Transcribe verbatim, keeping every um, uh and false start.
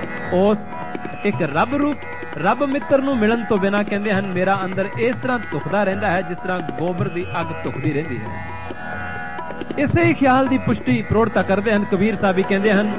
ਉਸ ਇੱਕ ਰੱਬ ਰੂਪ ਰੱਬ ਮਿੱਤਰ ਨੂੰ ਮਿਲਣ ਤੋਂ ਬਿਨਾਂ ਕਹਿੰਦੇ ਹਨ ਮੇਰਾ ਅੰਦਰ ਇਸ ਤਰ੍ਹਾਂ ਧੁਖਦਾ ਰਹਿੰਦਾ ਹੈ ਜਿਸ ਤਰ੍ਹਾਂ ਗੋਬਰ ਦੀ ਅੱਗ ਧੁਖਦੀ ਰਹਿੰਦੀ ਹੈ। ਇਸੇ ਹੀ ਖਿਆਲ ਦੀ ਪੁਸ਼ਟੀ ਪ੍ਰੋੜਤਾ ਕਰਦੇ ਹਨ ਕਬੀਰ ਸਾਹਿਬ ਵੀ ਕਹਿੰਦੇ ਹਨ